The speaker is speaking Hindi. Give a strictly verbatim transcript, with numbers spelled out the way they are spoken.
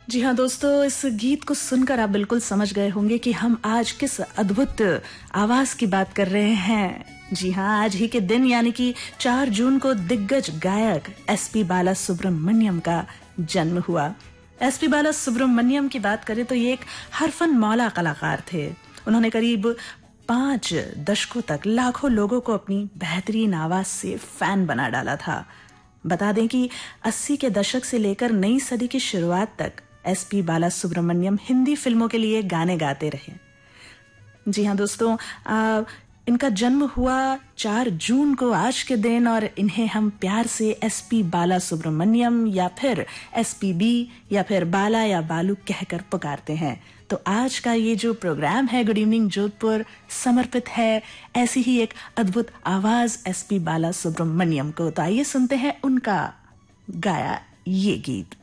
जी हाँ दोस्तों, इस गीत को सुनकर आप बिल्कुल समझ गए होंगे कि हम आज किस अद्भुत आवाज की बात कर रहे हैं। जी हाँ, आज ही के दिन यानी कि चार जून को दिग्गज गायक एसपी बालासुब्रमण्यम का जन्म हुआ। एसपी बालासुब्रमण्यम की बात करें तो ये एक हरफन मौला कलाकार थे। उन्होंने करीब पांच दशकों तक लाखों लोगों को अपनी बेहतरीन आवाज से फैन बना डाला था। बता दें कि अस्सी के दशक से लेकर नई सदी की शुरुआत तक एसपी बालासुब्रमण्यम हिंदी फिल्मों के लिए गाने गाते रहे। जी हाँ दोस्तों, आ, इनका जन्म हुआ चार जून को आज के दिन, और इन्हें हम प्यार से एसपी बालासुब्रमण्यम या फिर एसपीबी या फिर बाला या बालू कहकर पुकारते हैं। तो आज का ये जो प्रोग्राम है गुड इवनिंग जोधपुर समर्पित है ऐसी ही एक अद्भुत आवाज एसपी बालासुब्रमण्यम को। तो आइए सुनते हैं उनका गाया ये गीत।